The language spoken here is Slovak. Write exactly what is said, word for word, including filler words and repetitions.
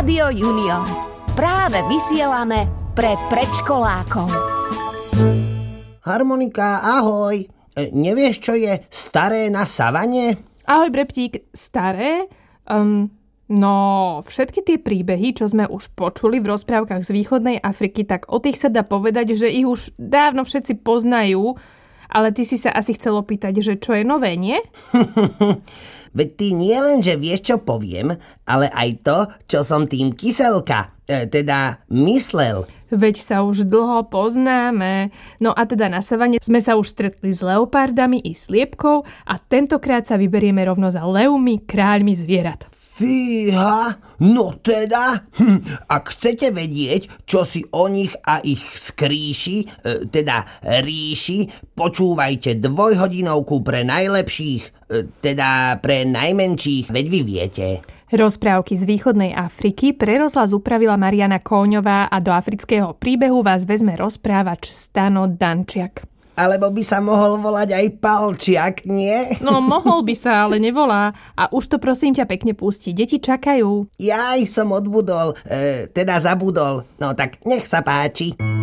Rádio Junior. Práve vysielame pre predškolákov. Harmonika, ahoj. E, nevieš, čo je staré na savane? Ahoj, Breptík. Staré? Um, no, všetky tie príbehy, čo sme už počuli v rozprávkach z východnej Afriky, tak o tých sa dá povedať, že ich už dávno všetci poznajú, ale ty si sa asi chcel opýtať, že čo je nové, nie? Veď ty nie len, že vieš, čo poviem, ale aj to, čo som tým kyselka, e, teda myslel. Veď sa už dlho poznáme. No a teda na savane sme sa už stretli s leopardami i sliepkou a tentokrát sa vyberieme rovno za levmi, kráľmi zvierat. Fíha, no teda, hm, ak chcete vedieť, čo si o nich a ich skríši, e, teda ríši, počúvajte dvojhodinovku pre najlepších, e, teda pre najmenších, veď vy viete. Rozprávky z východnej Afriky pre rozhlas upravila Mariana Kóňová a do afrického príbehu vás vezme rozprávač Stano Dančiak. Alebo by sa mohol volať aj Palčiak, nie? No, mohol by sa, ale nevolá. A už to prosím ťa pekne pustí. Deti čakajú. Jaj, som odbudol, e, teda zabudol. No tak nech sa páči.